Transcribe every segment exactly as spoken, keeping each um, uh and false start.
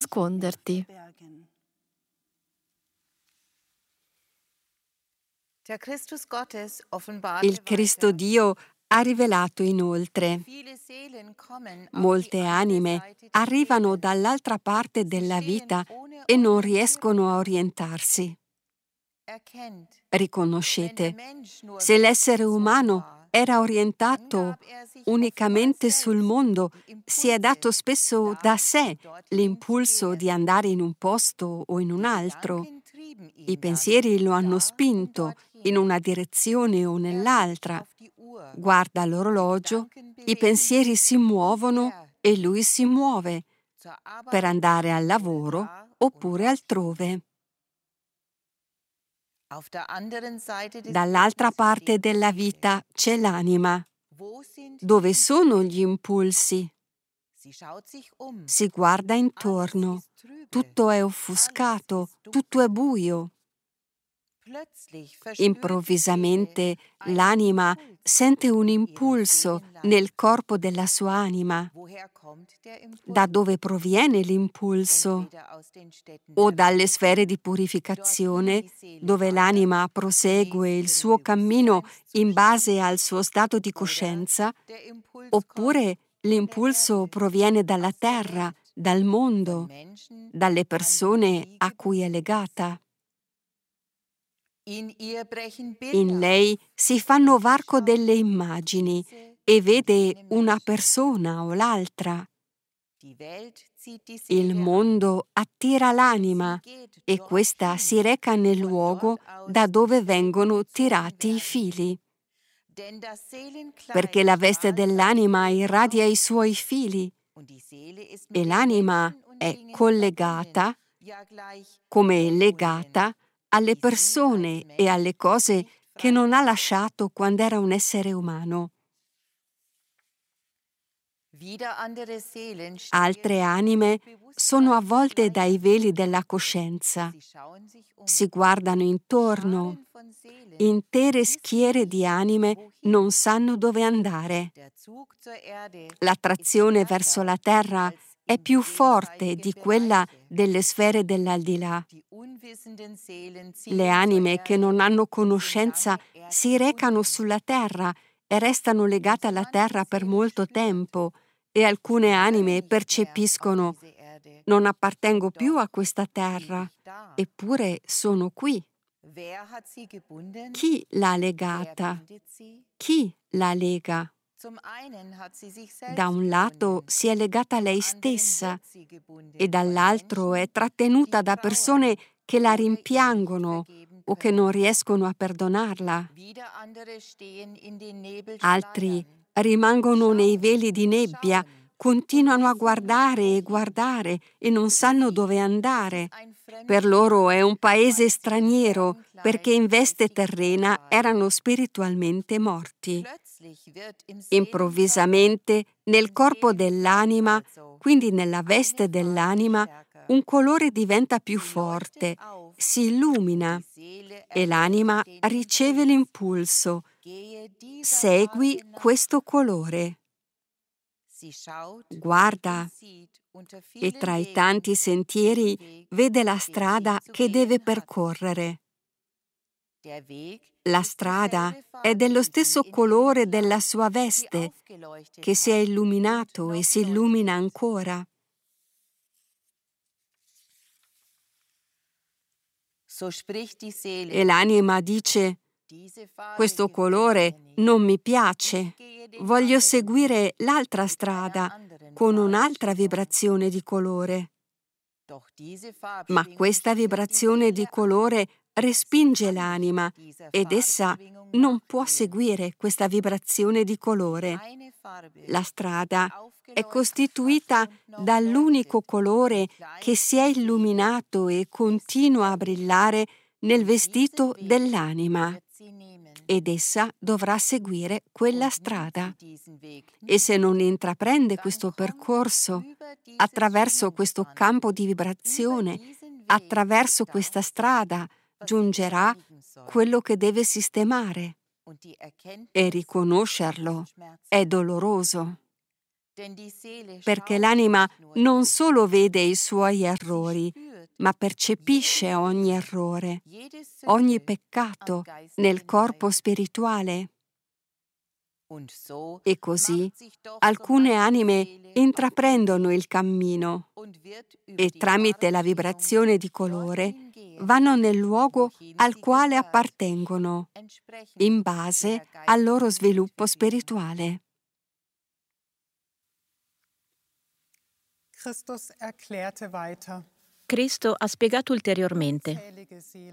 nasconderti. Il Cristo Dio ha rivelato inoltre: molte anime arrivano dall'altra parte della vita e non riescono a orientarsi. Riconoscete, se l'essere umano era orientato unicamente sul mondo, si è dato spesso da sé l'impulso di andare in un posto o in un altro. I pensieri lo hanno spinto in una direzione o nell'altra. Guarda l'orologio, i pensieri si muovono e lui si muove per andare al lavoro oppure altrove. Dall'altra parte della vita c'è l'anima. Dove sono gli impulsi? Si guarda intorno. Tutto è offuscato, tutto è buio. Improvvisamente l'anima sente un impulso nel corpo della sua anima. Da dove proviene l'impulso? O dalle sfere di purificazione, dove l'anima prosegue il suo cammino in base al suo stato di coscienza, oppure l'impulso proviene dalla terra, dal mondo, dalle persone a cui è legata. In lei si fanno varco delle immagini e vede una persona o l'altra. Il mondo attira l'anima e questa si reca nel luogo da dove vengono tirati i fili. Perché la veste dell'anima irradia i suoi fili e l'anima è collegata, come legata, alle persone e alle cose che non ha lasciato quando era un essere umano. Altre anime sono avvolte dai veli della coscienza. Si guardano intorno. Intere schiere di anime non sanno dove andare. L'attrazione verso la terra è più forte di quella delle sfere dell'aldilà. Le anime che non hanno conoscenza si recano sulla terra e restano legate alla terra per molto tempo, e alcune anime percepiscono: non appartengo più a questa terra, eppure sono qui. Chi l'ha legata? Chi la lega? Da un lato si è legata a lei stessa e dall'altro è trattenuta da persone che la rimpiangono o che non riescono a perdonarla. Altri rimangono nei veli di nebbia, continuano a guardare e guardare e non sanno dove andare. Per loro è un paese straniero, perché in veste terrena erano spiritualmente morti. Improvvisamente, nel corpo dell'anima, quindi nella veste dell'anima, un colore diventa più forte, si illumina e l'anima riceve l'impulso: segui questo colore. Guarda e tra i tanti sentieri vede la strada che deve percorrere. La strada è dello stesso colore della sua veste, che si è illuminato e si illumina ancora. E l'anima dice: questo colore non mi piace, voglio seguire l'altra strada con un'altra vibrazione di colore. Ma questa vibrazione di colore respinge l'anima ed essa non può seguire questa vibrazione di colore. La strada è costituita dall'unico colore che si è illuminato e continua a brillare nel vestito dell'anima, ed essa dovrà seguire quella strada. E se non intraprende questo percorso, attraverso questo campo di vibrazione, attraverso questa strada, giungerà quello che deve sistemare. E riconoscerlo è doloroso. perché l'anima non solo vede i suoi errori, ma percepisce ogni errore, ogni peccato nel corpo spirituale. E così alcune anime intraprendono il cammino e tramite la vibrazione di colore vanno nel luogo al quale appartengono, in base al loro sviluppo spirituale. Cristo ha spiegato ulteriormente: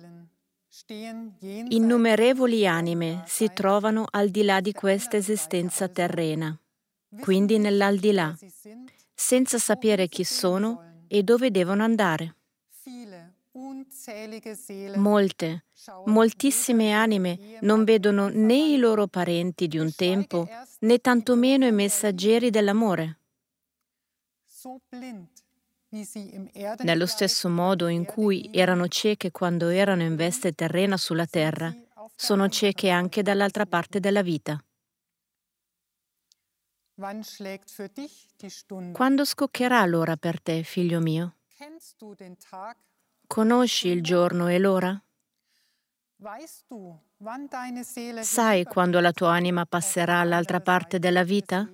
innumerevoli anime si trovano al di là di questa esistenza terrena, quindi nell'aldilà, senza sapere chi sono e dove devono andare. Molte, moltissime anime non vedono né i loro parenti di un tempo, né tantomeno i messaggeri dell'amore. Nello stesso modo in cui erano cieche quando erano in veste terrena sulla terra, sono cieche anche dall'altra parte della vita. Quando scoccherà l'ora per te, figlio mio? Conosci il giorno e l'ora? Sai quando la tua anima passerà all'altra parte della vita?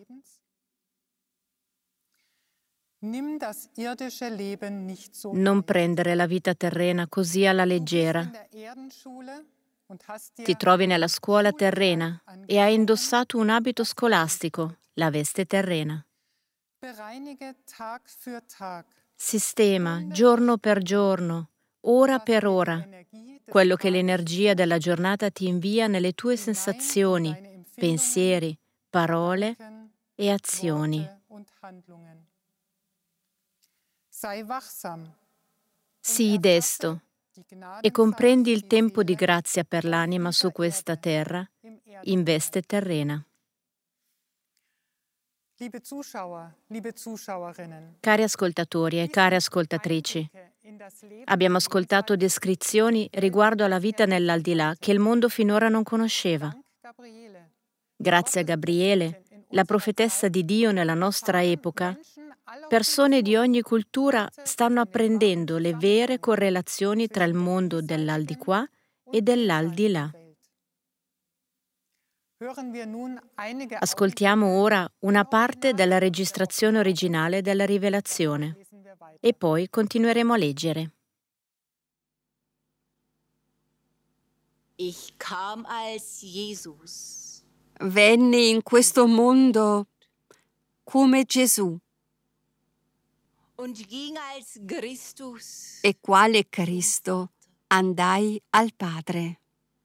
Non prendere la vita terrena così alla leggera. Ti trovi nella scuola terrena e hai indossato un abito scolastico, la veste terrena. Sistema, giorno per giorno, ora per ora, quello che l'energia della giornata ti invia nelle tue sensazioni, pensieri, parole e azioni. Sii desto e comprendi il tempo di grazia per l'anima su questa terra, in veste terrena. Cari ascoltatori e care ascoltatrici, abbiamo ascoltato descrizioni riguardo alla vita nell'aldilà che il mondo finora non conosceva. Grazie a Gabriele, la profetessa di Dio nella nostra epoca, persone di ogni cultura stanno apprendendo le vere correlazioni tra il mondo dell'aldiquà e dell'aldilà. Ascoltiamo ora una parte della registrazione originale della rivelazione e poi continueremo a leggere. Ich kam als Jesus. Venni in questo mondo come Gesù. Und ging als Christus. E quale Cristo andai al Padre.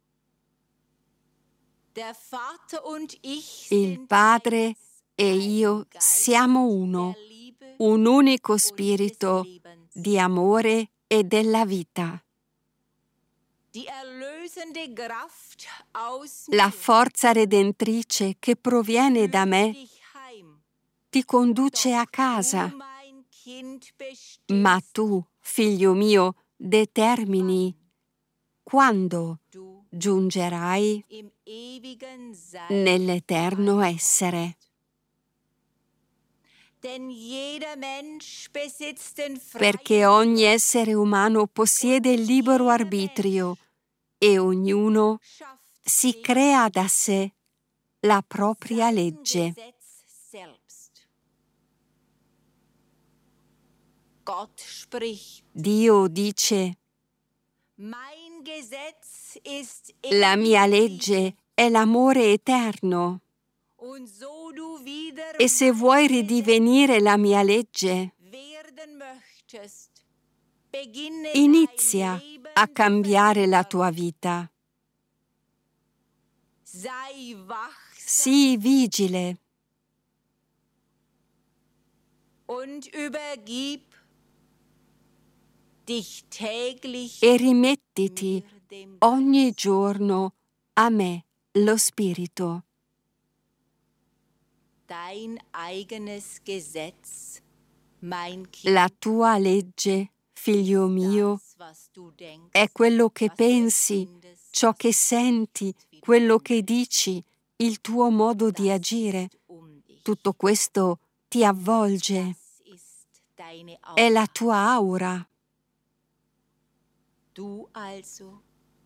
Der Vater und ich Il sind Padre e io siamo uno, un unico spirito di amore e della vita. Die erlösende Kraft aus La mir forza redentrice che proviene da führt me dich heim. ti conduce a Du, casa, mein Kind, bestimmst ma tu, figlio mio, determini quando du giungerai im ewigen Sein nell'eterno ankommst. essere. Denn jeder Mensch besitzt den Perché freien ogni Willen. essere umano possiede il libero arbitrio e ognuno Schafft si sich crea da sé la propria sein legge. Gesetz selbst. Gott spricht, Dio dice: mein Gesetz ist la mia ewige legge Liebe. è l'amore eterno, Und so du wieder e se mein vuoi Gesetz ridivenire la mia legge, werden möchtest, beginne inizia dein Leben a zu cambiare la verändern. tua vita. Sei wachsam Sii vigile und übergib dich täglich e rimettiti mir, dem ogni giorno a me, lo Spirito. dein eigenes Gesetz, mein Kind, La tua legge, figlio mio, das, was du denkst, è quello che was du pensi, empfindest, ciò was che du senti, fühlst, wie du quello che handelst. dici, il tuo modo di Das agire. ist um dich. Tutto questo ti avvolge. È la tua aura. Du also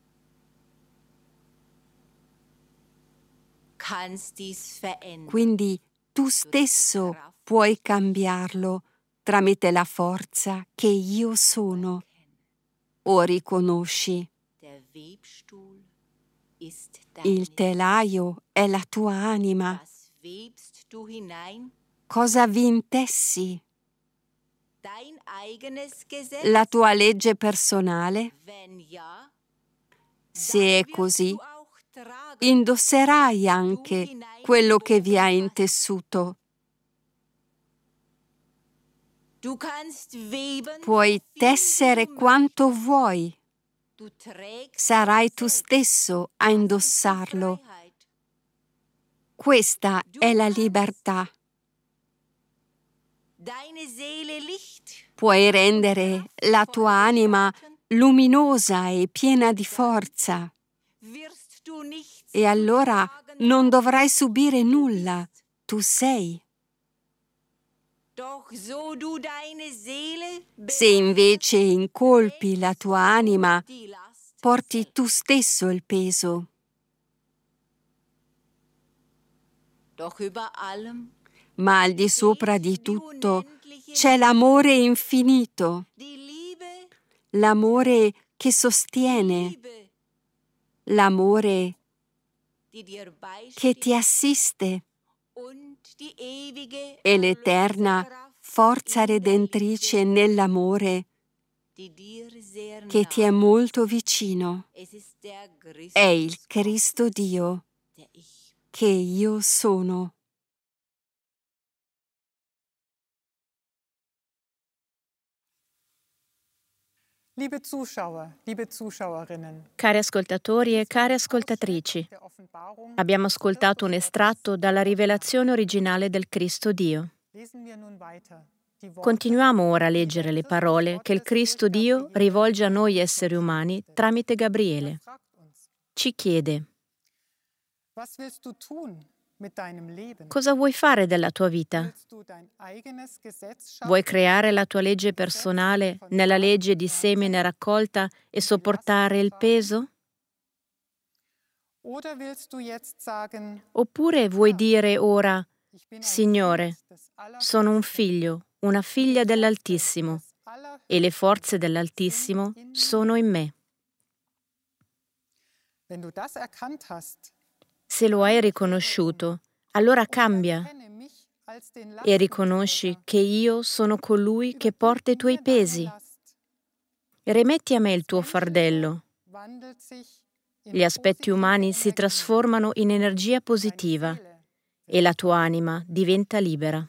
kannst dies verändern. Quindi tu stesso puoi cambiarlo tramite la forza che io sono. O riconosci, Der Webstuhl ist il deine telaio è la tua anima. Was webst du hinein? Cosa vi intessi? Dein eigenes Gesetz? La tua legge personale? Wenn ja, Se dann è wirst così, du auch tragen, indosserai anche quello che vi ha intessuto. Du kannst weben, Puoi so viel tessere du quanto vuoi. Du trägst Sarai tu es selbst. stesso a Das ist die indossarlo. Freiheit. Questa è la libertà. Deine Seele Licht. Puoi rendere la tua anima luminosa e piena di forza. Wirst du nichts E allora zu tragen non haben. dovrai subire nulla. Tu sei. Doch so du deine Seele Se invece incolpi la tua anima, die Last porti tu stesso il peso. Doch über allem Ma al di sopra di tutto c'è l'amore infinito, die Liebe, l'amore che sostiene, Liebe, l'amore die dir che ti beisteht assiste und die ewige e l'eterna forza redentrice nell'amore die dir sehr che ti è nah. molto vicino. Es ist der Christus, È il Cristo Dio der ich che io sono. Liebe Zuschauer, liebe Zuschauerinnen, Cari ascoltatori e care ascoltatrici, der Offenbarung abbiamo ascoltato un estratto dalla rivelazione originale del Cristo Dio. lesen wir nun weiter die Worte, Continuiamo ora a leggere le parole che il Cristo Dio rivolge a noi esseri umani tramite Gabriele. fragt uns, Ci chiede: was willst du tun mit deinem Leben? cosa vuoi fare della tua vita? Willst du dein eigenes Gesetz schaffen? Vuoi creare la tua legge personale nella legge di semine raccolta e sopportare il peso? Oder willst du jetzt sagen, Oppure vuoi dire ora: ich bin ein Signore, Kind des Allerhöchsten, sono un figlio, una figlia dell'Altissimo, des Allerhöchsten e le forze dell'Altissimo sono in me. Wenn du das erkannt hast, Se lo hai riconosciuto, allora cambia erkenne mich als den e riconosci che io sono colui che porta i tuoi pesi. Rimetti a me il tuo fardello. Gli aspetti umani si trasformano in energia positiva e la tua anima diventa libera.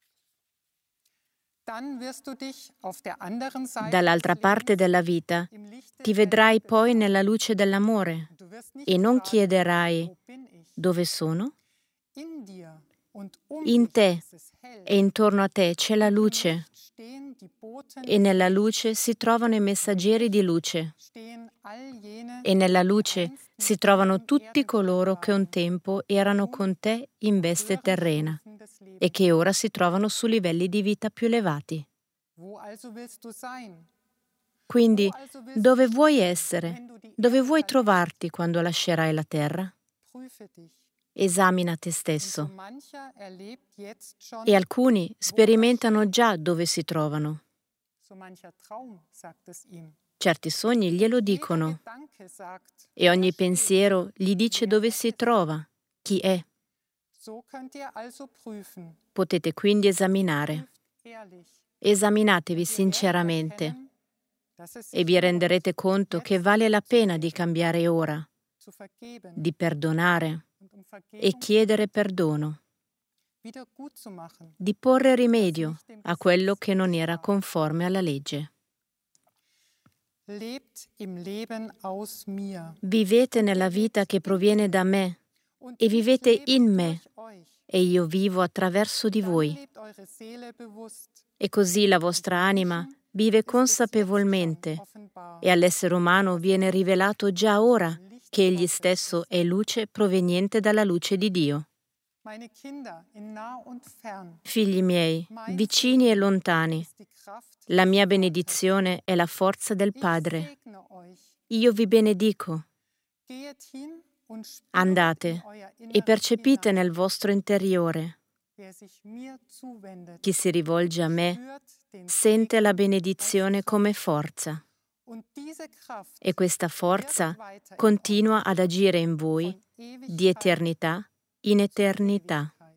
Dall'altra parte della vita ti vedrai poi nella luce dell'amore e non chiederai: dove sono? In te e intorno a te c'è la luce e nella luce si trovano i messaggeri di luce e nella luce si trovano tutti coloro che un tempo erano con te in veste terrena e che ora si trovano su livelli di vita più elevati. Quindi, dove vuoi essere? Dove vuoi trovarti quando lascerai la terra? Esamina te stesso. E alcuni sperimentano già dove si trovano. Certi sogni glielo dicono e ogni pensiero gli dice dove si trova, chi è. Potete quindi esaminare. Esaminatevi sinceramente e vi renderete conto che vale la pena di cambiare ora, di perdonare e chiedere perdono, di porre rimedio a quello che non era conforme alla legge. Vivete nella vita che proviene da me e vivete in me e io vivo attraverso di voi. E così la vostra anima vive consapevolmente e all'essere umano viene rivelato già ora che egli stesso è luce proveniente dalla luce di Dio. meine Kinder in nah und fern, Figli miei, vicini e lontani, ist die Kraft. la mia benedizione è la forza del Ich Padre. segne euch. Io vi benedico. Geht hin und spürt Andate in euer e Inneres percepite hinein. nel vostro interiore. Wer sich mir zuwendet, Chi si rivolge a me spürt den sente la Segen benedizione als come Kraft. forza Und diese Kraft e questa forza wirkt weiter in continua euch ad agire in voi von Ewigkeit di eternità in zu eternità. Ewigkeit.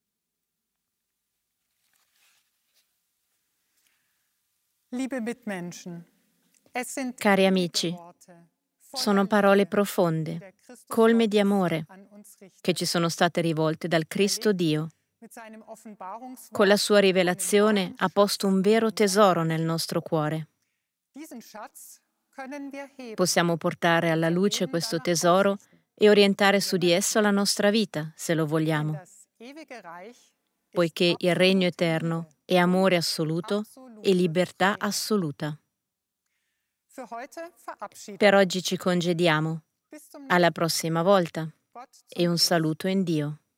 Liebe Mitmenschen, es sind Cari innige amici, Worte, sono voller parole Liebe, die profonde, der Christus colme di Gott amore, an uns richtet. che ci sono state rivolte dal Cristo Dio. Mit seinem Offenbarungswort Con la sua einen rivelazione wahren ha posto un Schatz vero in unser tesoro Herz. nel nostro cuore. Diesen Schatz können wir heben, Possiamo portare alla unser luce Leben questo danach tesoro ausrichten. e orientare su di esso la nostra vita, se lo Denn vogliamo, das ewige Reich ist poiché il regno absolute eterno Liebe è amore und assoluto e absolute libertà Freiheit. assoluta. Für heute verabschieden Per wir oggi ci congediamo. uns. Bis zum Alla nächsten Mal. prossima volta Gott zum e un Gruß. saluto in Dio.